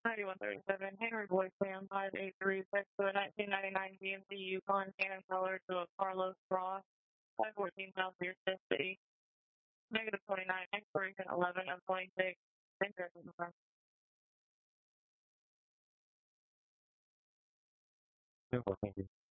9137, Henry Boy Sam 583, text to a 1999 GMC Yukon, Cannon color to a Carlos Ross, 514 miles to your city. Negative 29, expiration 11 of 26. Thank you. Thank you.